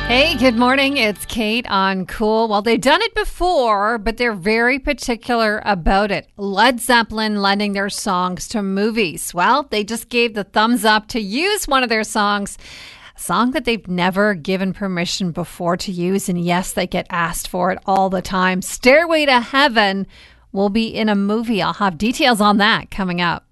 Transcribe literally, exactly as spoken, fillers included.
Hey, good morning. It's Kate on Cool. Well, they've done it before, but they're very particular about it. Led Zeppelin lending their songs to movies. Well, they just gave the thumbs up to use one of their songs, a song that they've never given permission before to use. And yes, they get asked for it all the time. Stairway to Heaven will be in a movie. I'll have details on that coming up.